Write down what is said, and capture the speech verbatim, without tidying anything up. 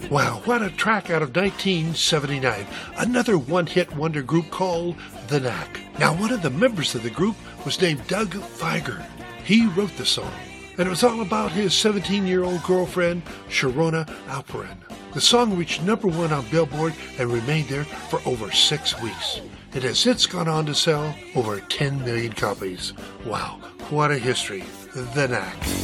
Wow, what a track out of nineteen seventy-nine. Another one-hit wonder group called The Knack. Now, one of the members of the group was named Doug Fieger. He wrote the song, and it was all about his seventeen-year-old girlfriend, Sharona Alperin. The song reached number one on Billboard and remained there for over six weeks. It has since gone on to sell over ten million copies. Wow, what a history. The Knack.